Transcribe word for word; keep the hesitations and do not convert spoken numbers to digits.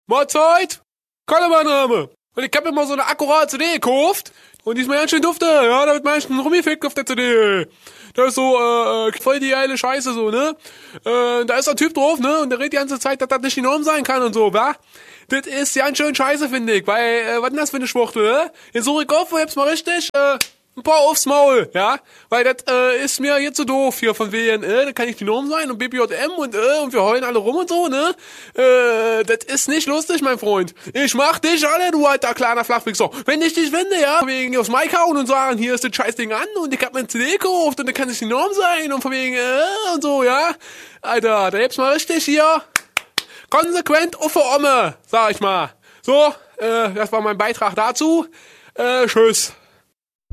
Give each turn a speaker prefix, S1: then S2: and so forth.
S1: Mahlzeit, Kalle mein Name. Und ich hab mir mal so eine akkurate C D gekauft. Und die ist mir ganz schön dufte, ja, da wird manchmal ein rumgefickt auf der C D. Das ist so, äh, voll die geile Scheiße, so, ne? Äh, da ist ein Typ drauf, ne? Und der redet die ganze Zeit, dass das nicht die Norm sein kann und so, wa? Das ist ganz schön scheiße, finde ich, weil, äh, was ist denn das für eine Schwuchtel, ne? Jetzt suche ich auf, wo hab's mal richtig, äh, ein paar aufs Maul, ja? Weil das, äh, ist mir jetzt so doof hier von wegen, äh, da kann nicht die Norm sein und B P J M und, äh, und wir heulen alle rum und so, ne? Äh, das ist nicht lustig, mein Freund. Ich mach dich alle, du alter kleiner Flachwichser. Wenn ich dich finde, ja, von wegen aufs Mic hauen und sagen, hier ist das Scheißding an und ich hab mir ein C D gekauft und dann kann es die Norm sein und von wegen, äh, und so, ja? Alter, da hebt's mal richtig hier konsequent auf der Omme, sag ich mal. So, äh, das war mein Beitrag dazu. Äh, tschüss.